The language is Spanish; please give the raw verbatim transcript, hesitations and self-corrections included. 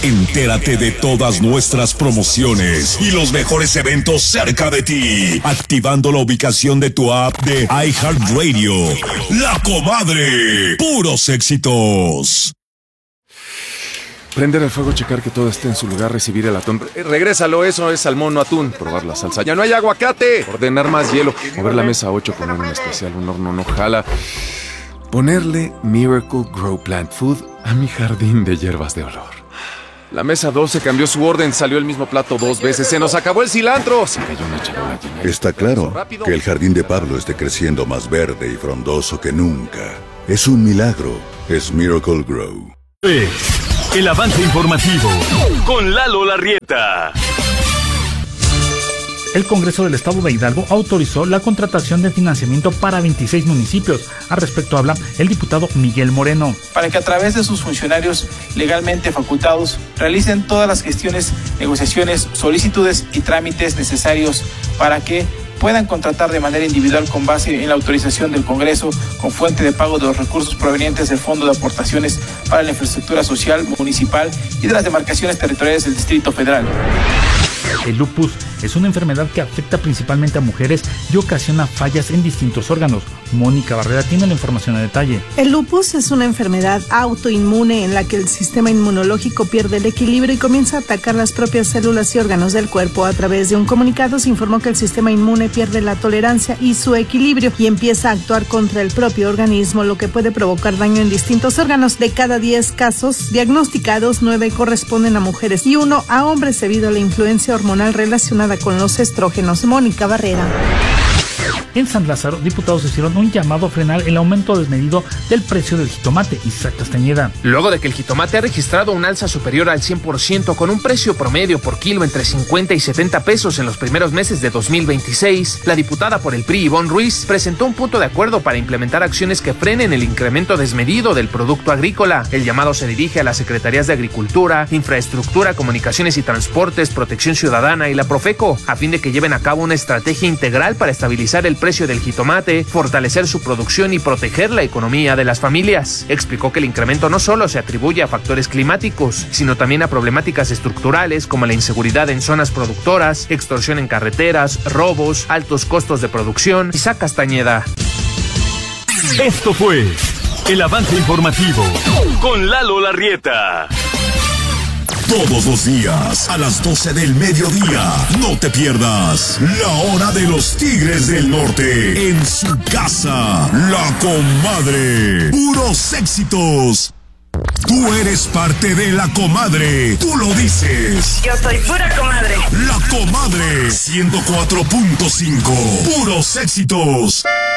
Entérate de todas nuestras promociones y los mejores eventos cerca de ti, activando la ubicación de tu app de iHeartRadio. La Comadre, puros éxitos. Prender el fuego, checar que todo esté en su lugar, recibir el atún. Eh, regrésalo, eso es salmón, no atún. Probar la salsa. ¡Ya no hay aguacate! Ordenar más hielo. Mover la mesa a ocho, poner un especial, un horno no jala. Ponerle Miracle Grow Plant Food a mi jardín de hierbas de olor. La mesa doce cambió su orden, salió el mismo plato dos veces. ¡Se nos acabó el cilantro! Se cayó una charola llena. Está claro que el jardín de Pablo esté creciendo más verde y frondoso que nunca. Es un milagro. Es Miracle Grow. El avance informativo con Lalo Larrieta. El Congreso del Estado de Hidalgo autorizó la contratación de financiamiento para veintiséis municipios. Al respecto habla el diputado Miguel Moreno. Para que a través de sus funcionarios legalmente facultados realicen todas las gestiones, negociaciones, solicitudes y trámites necesarios para que puedan contratar de manera individual con base en la autorización del Congreso con fuente de pago de los recursos provenientes del Fondo de Aportaciones para la Infraestructura Social Municipal y de las demarcaciones territoriales del Distrito Federal. El lupus es una enfermedad que afecta principalmente a mujeres y ocasiona fallas en distintos órganos. Mónica Barrera tiene la información a detalle. El lupus es una enfermedad autoinmune en la que el sistema inmunológico pierde el equilibrio y comienza a atacar las propias células y órganos del cuerpo. A través de un comunicado se informó que el sistema inmune pierde la tolerancia y su equilibrio y empieza a actuar contra el propio organismo, lo que puede provocar daño en distintos órganos. De cada diez casos diagnosticados, nueve corresponden a mujeres y uno a hombres debido a la influencia hormonal relacionada con los estrógenos. Mónica Barrera. En San Lázaro, diputados hicieron un llamado a frenar el aumento desmedido del precio del jitomate. Isaac Castañeda. Luego de que el jitomate ha registrado un alza superior al cien por ciento con un precio promedio por kilo entre cincuenta y setenta pesos en los primeros meses de dos mil veintiséis, la diputada por el P R I, Ivonne Ruiz, presentó un punto de acuerdo para implementar acciones que frenen el incremento desmedido del producto agrícola. El llamado se dirige a las Secretarías de Agricultura, Infraestructura, Comunicaciones y Transportes, Protección Ciudadana y la Profeco, a fin de que lleven a cabo una estrategia integral para estabilizar el precio del jitomate, fortalecer su producción y proteger la economía de las familias. Explicó que el incremento no solo se atribuye a factores climáticos, sino también a problemáticas estructurales como la inseguridad en zonas productoras, extorsión en carreteras, robos, altos costos de producción. Isaac Castañeda. Esto fue el avance informativo con Lalo Larrieta. Todos los días, a las doce del mediodía, no te pierdas La Hora de los Tigres del Norte en su casa. La Comadre, puros éxitos. Tú eres parte de La Comadre, tú lo dices. Yo soy pura comadre. La Comadre, ciento cuatro punto cinco, puros éxitos.